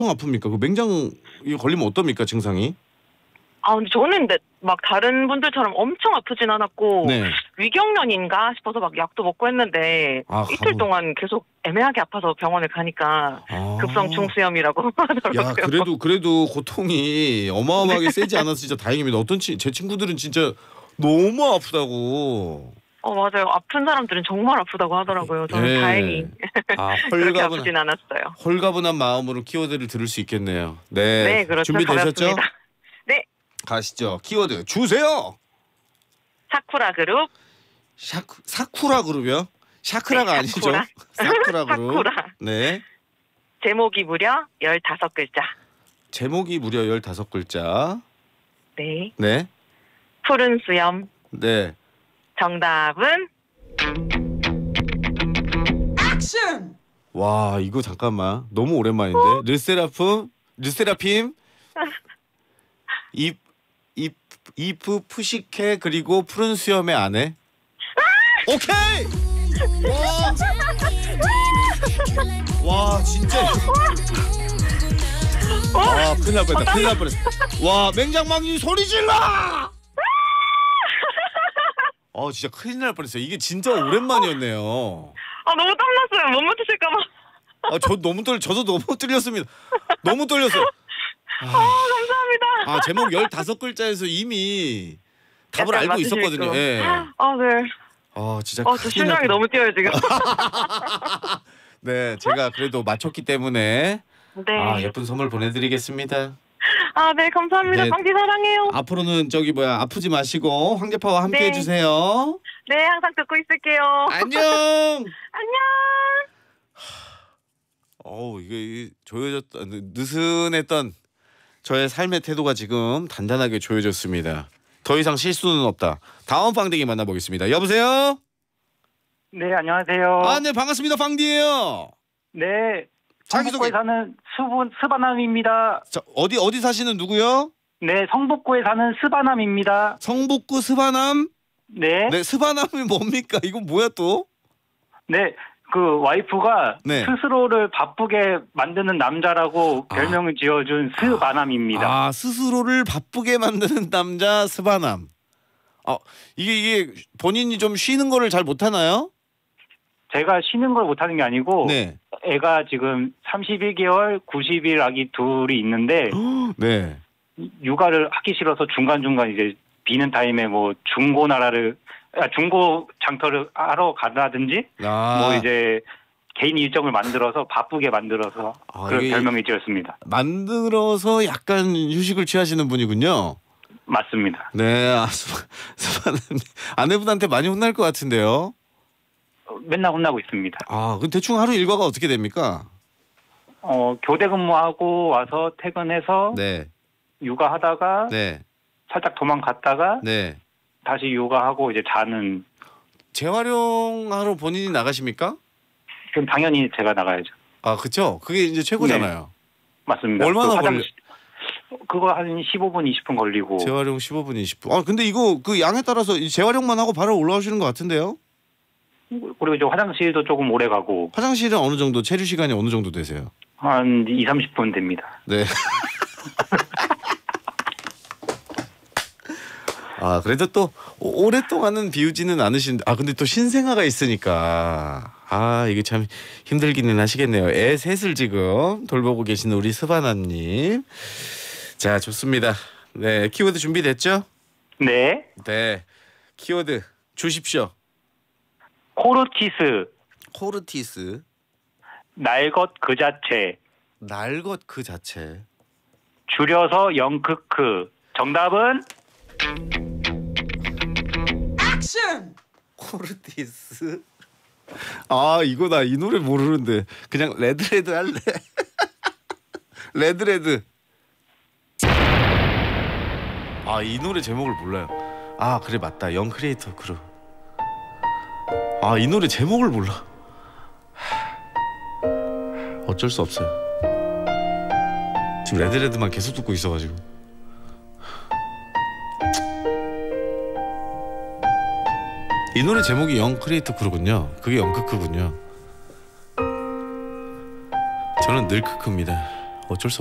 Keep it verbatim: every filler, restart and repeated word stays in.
아픕니까? 그 맹장 이 걸리면 어떻습니까 증상이? 아 근데 저는 근데 막 다른 분들처럼 엄청 아프진 않았고 네. 위경련인가 싶어서 막 약도 먹고 했는데 아, 이틀 가보... 동안 계속 애매하게 아파서 병원을 가니까 아... 급성 중수염이라고 하더라고요. 야 그래도 그래도 고통이 어마어마하게 세지 않아서 진짜 다행입니다. 어떤 치, 제 친구들은 진짜 너무 아프다고. 어 맞아요. 아픈 사람들은 정말 아프다고 하더라고요. 저는 네. 다행히 아, 그렇게 아프진 않았어요. 홀가분한 마음으로 키워드를 들을 수 있겠네요. 네, 네 그렇죠. 준비되셨죠? 반갑습니다. 네. 가시죠. 키워드 주세요. 사쿠라 그룹. 샤쿠, 사쿠라 그룹이요? 샤크라가 네, 아니죠? 사쿠라. 사쿠라 그룹. 사쿠라. 네. 제목이 무려 열다섯 글자. 제목이 무려 열다섯 글자. 네. 네. 푸른 수염. 네. 정답은 액션! 와 이거 잠깐만 너무 오랜만인데. 어? 르세라핌 르세라핌 이 이 이프 푸시케 그리고 푸른 수염의 아내. 오케이. 와, 와 진짜. 와 큰일 날 뻔했다. 큰일 날 뻔했어. 와 맹장망이 소리 질러. 어 진짜 큰일 날 뻔했어요. 이게 진짜 오랜만이었네요. 아 너무 땀났어요. 못 맞추실까봐. 아 저 너무 떨 저도 너무 떨렸습니다. 너무 떨렸어요. 아, 아 감사합니다. 아 제목 열다섯 글자에서 이미 답을 알고 있었거든요. 예. 아 네. 아 진짜. 어, 저 심장이 너무 뛰어요 지금. 네 제가 그래도 맞췄기 때문에 네. 아 예쁜 선물 보내드리겠습니다. 아 네 감사합니다. 네. 빵디 사랑해요. 앞으로는 저기 뭐야 아프지 마시고 황제파와 함께 네. 해주세요. 네 항상 듣고 있을게요. 안녕. 안녕. 어우 이게 조여졌던 느슨했던 저의 삶의 태도가 지금 단단하게 조여졌습니다. 더 이상 실수는 없다. 다음 빵댕이 만나보겠습니다. 여보세요? 네, 안녕하세요. 아, 네, 반갑습니다. 빵디예요. 네, 자기소개. 성북구에 사는 수분, 스바남입니다. 자, 어디 어디 사시는 누구요? 네, 성북구에 사는 스바남입니다. 성북구 스바남? 네. 네, 스바남이 뭡니까? 이건 뭐야 또? 네, 그 와이프가 네. 스스로를 바쁘게 만드는 남자라고 아. 별명을 지어준 스바남입니다. 아, 스스로를 바쁘게 만드는 남자 스바남. 아, 이게 이게 본인이 좀 쉬는 거를 잘 못하나요? 제가 쉬는 걸 못하는 게 아니고 네. 애가 지금 삼십일 개월, 구십 일 아기 둘이 있는데 네. 육아를 하기 싫어서 중간중간 이제 비는 타임에 뭐 중고 나라를 아, 중고 장터를 하러 가다든지 아. 뭐 이제 개인 일정을 만들어서 바쁘게 만들어서 아, 그런 이게 별명이 지었습니다. 만들어서 약간 휴식을 취하시는 분이군요. 맞습니다. 네, 아, 스바, 스바남 아내분한테 많이 혼날 것 같은데요. 어, 맨날 혼나고 있습니다. 아, 그 대충 하루 일과가 어떻게 됩니까? 어, 교대 근무하고 와서 퇴근해서 네, 육아하다가 네, 살짝 도망갔다가 네. 다시 육아하고 이제 자는. 재활용하러 본인이 나가십니까? 그럼 당연히 제가 나가야죠. 아, 그렇죠. 그게 이제 최고잖아요. 맞습니다. 얼마나 그 화장- 걸려? 그거 한 십오 분, 이십 분 걸리고. 재활용 십오 분, 이십 분. 아, 근데 이거 그 양에 따라서 이 재활용만 하고 바로 올라오시는 것 같은데요? 그리고 이제 화장실도 조금 오래 가고. 화장실은 어느 정도 체류 시간이 어느 정도 되세요? 한 이, 삼십 분 됩니다. 네. 아, 그래도 또 오- 오랫동안은 비우지는 않으신. 아, 근데 또 신생아가 있으니까 아, 이게 참 힘들기는 하시겠네요. 애 셋을 지금 돌보고 계시는 우리 스바나님. 자, 좋습니다. 네, 키워드 준비됐죠? 네. 네, 키워드 주십시오. 코르티스. 코르티스. 날 것 그 자체. 날 것 그 자체. 줄여서 영크크. 정답은 액션! 코르티스. 아, 이거 나 이 노래 모르는데 그냥 레드레드 할래. 레드레드. 아, 이 노래 제목을 몰라요. 아, 그래 맞다. 영 크리에이터 그룹. 아, 이 노래 제목을 몰라. 어쩔 수 없어요. 지금 레드레드만 계속 듣고 있어가지고. 이 노래 제목이 영 크리에이터 크루군요. 그게 영크크군요. 저는 늘 크크입니다. 어쩔 수